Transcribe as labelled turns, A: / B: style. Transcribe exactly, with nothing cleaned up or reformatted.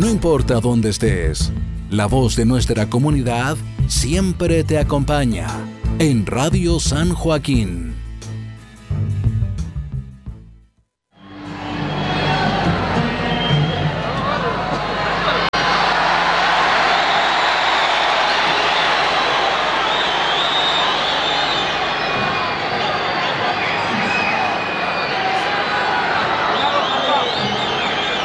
A: No importa dónde estés, la voz de nuestra comunidad siempre te acompaña en Radio San Joaquín.